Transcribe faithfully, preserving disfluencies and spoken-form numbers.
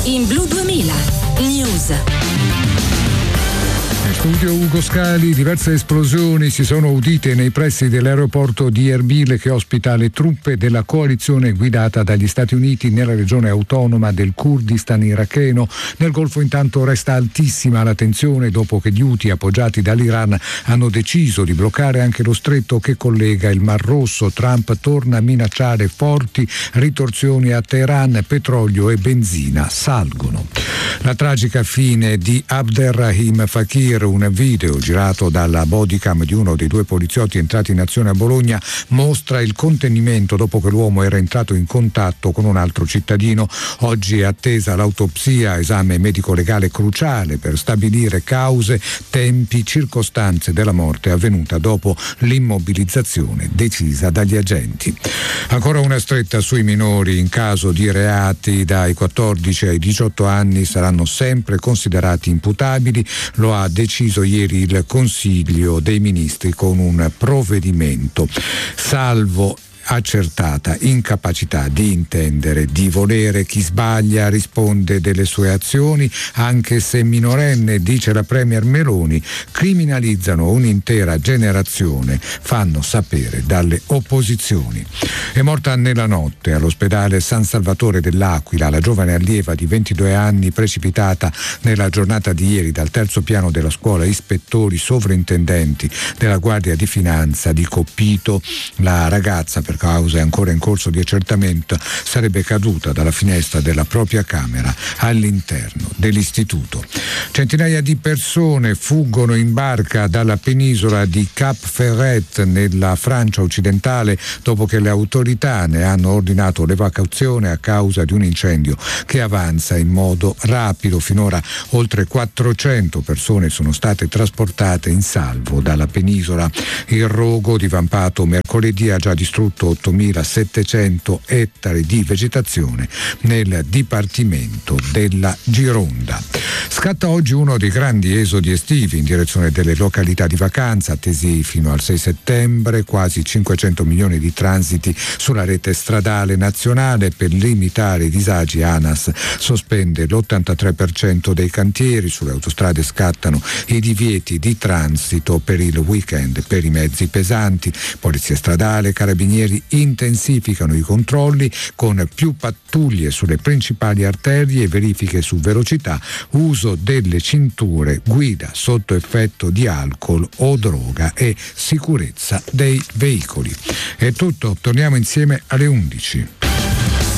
in Blu duemila News. In studio Ugo Scali. Diverse esplosioni si sono udite nei pressi dell'aeroporto di Erbil, che ospita le truppe della coalizione guidata dagli Stati Uniti nella regione autonoma del Kurdistan iracheno. Nel Golfo intanto resta altissima la tensione dopo che gli Houthi, appoggiati dall'Iran, hanno deciso di bloccare anche lo stretto che collega il Mar Rosso. Trump torna a minacciare forti ritorsioni a Teheran, petrolio e benzina salgono. La tragica fine di Abderrahim Fakir, un video girato dalla bodycam di uno dei due poliziotti entrati in azione a Bologna, mostra il contenimento dopo che l'uomo era entrato in contatto con un altro cittadino. Oggi è attesa l'autopsia, esame medico-legale cruciale per stabilire cause, tempi, circostanze della morte avvenuta dopo l'immobilizzazione decisa dagli agenti. Ancora una stretta sui minori. In caso di reati dai quattordici ai diciotto anni saranno sempre considerati imputabili. Lo ha deciso ieri il Consiglio dei Ministri con un provvedimento, salvo accertata incapacità di intendere, di volere. Chi sbaglia risponde delle sue azioni, anche se minorenne, dice la premier Meloni. Criminalizzano un'intera generazione, fanno sapere dalle opposizioni. È morta nella notte all'ospedale San Salvatore dell'Aquila la giovane allieva di ventidue anni precipitata nella giornata di ieri dal terzo piano della scuola ispettori sovrintendenti della Guardia di Finanza di Coppito. La ragazza, per causa è ancora in corso di accertamento, sarebbe caduta dalla finestra della propria camera all'interno dell'istituto. Centinaia di persone fuggono in barca dalla penisola di Cap Ferret nella Francia occidentale dopo che le autorità ne hanno ordinato l'evacuazione a causa di un incendio che avanza in modo rapido. Finora oltre quattrocento persone sono state trasportate in salvo dalla penisola. Il rogo, divampato mercoledì, ha già distrutto ottomilasettecento ettari di vegetazione nel dipartimento della Gironda. Scatta oggi uno dei grandi esodi estivi in direzione delle località di vacanza, attesi fino al sei settembre, quasi cinquecento milioni di transiti sulla rete stradale nazionale. Per limitare i disagi, ANAS sospende l'ottantatré per cento dei cantieri. Sulle autostrade scattano i divieti di transito per il weekend per i mezzi pesanti. Polizia stradale, carabinieri intensificano i controlli con più pattuglie sulle principali arterie, verifiche su velocità, uso delle cinture, guida sotto effetto di alcol o droga e sicurezza dei veicoli. È tutto, torniamo insieme alle undici.